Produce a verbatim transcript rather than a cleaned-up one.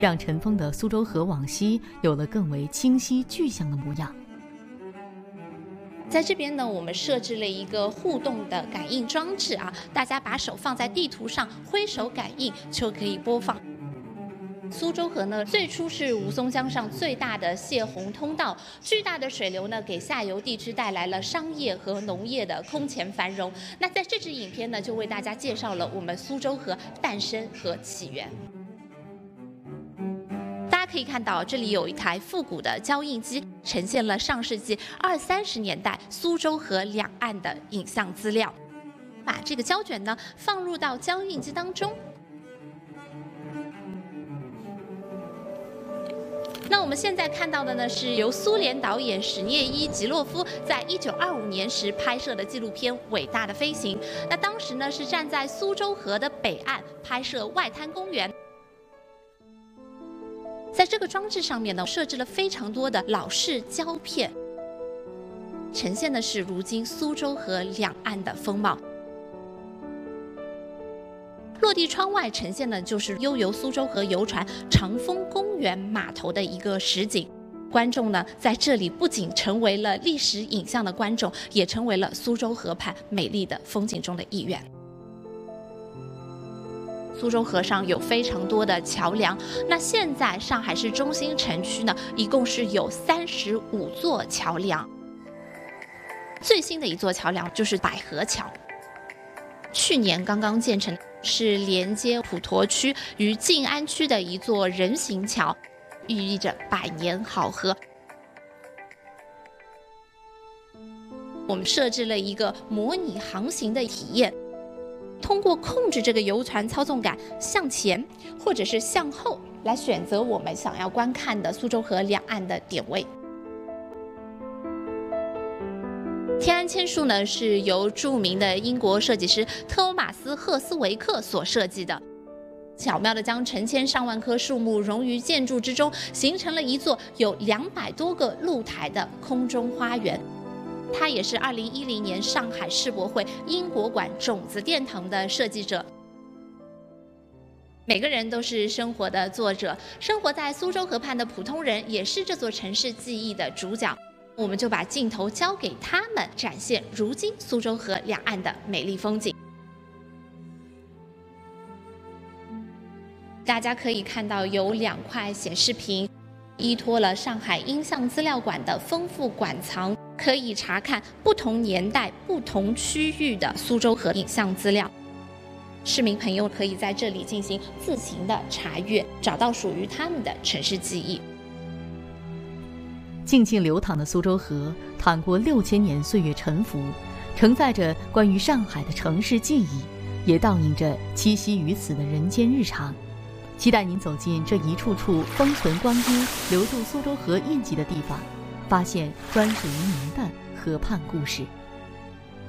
让尘封的苏州河往昔有了更为清晰具象的模样。 在这边呢，我们设置了一个互动的感应装置啊，大家把手放在地图上，挥手感应就可以播放。苏州河呢，最初是吴淞江上最大的泄洪通道，巨大的水流呢，给下游地区带来了商业和农业的空前繁荣。那在这支影片呢，就为大家介绍了我们苏州河诞生和起源。可以看到，这里有一台复古的胶印机，呈现了上世纪二三十年代苏州河两岸的影像资料。把这个胶卷呢放入到胶印机当中。那我们现在看到的呢，是由苏联导演史涅伊吉洛夫在一九二五年时拍摄的纪录片《伟大的飞行》。那当时呢是站在苏州河的北岸拍摄外滩公园。在这个装置上面呢，设置了非常多的老式胶片，呈现的是如今苏州河两岸的风貌。落地窗外呈现的就是悠游苏州河游船长风公园码头的一个实景。观众呢，在这里不仅成为了历史影像的观众，也成为了苏州河畔美丽的风景中的一员。苏州河上有非常多的桥梁，那现在上海市中心城区呢，一共是有三十五座桥梁。最新的一座桥梁就是百合桥，去年刚刚建成，是连接普陀区与静安区的一座人行桥，寓意着百年好合。我们设置了一个模拟航行的体验。通过控制这个游船操纵杆向前或者是向后，来选择我们想要观看的苏州河两岸的点位。天安千树呢，是由著名的英国设计师特欧马斯·赫斯维克所设计的，巧妙地将成千上万棵树木融于建筑之中，形成了一座有两百多个露台的空中花园。他也是二零一零年上海世博会英国馆种子殿堂的设计者。每个人都是生活的作者，生活在苏州河畔的普通人也是这座城市记忆的主角。我们就把镜头交给他们，展现如今苏州河两岸的美丽风景。大家可以看到有两块显示屏，依托了上海音像资料馆的丰富馆藏，可以查看不同年代、不同区域的苏州河影像资料。市民朋友可以在这里进行自行的查阅，找到属于他们的城市记忆。 静静流淌的苏州河，淌过六千年岁月沉浮，承载着关于上海的城市记忆，也倒映着栖息于此的人间日常。期待您走进这一处处封存光阴、留住苏州河印记的地方，发现专属于您的河畔故事。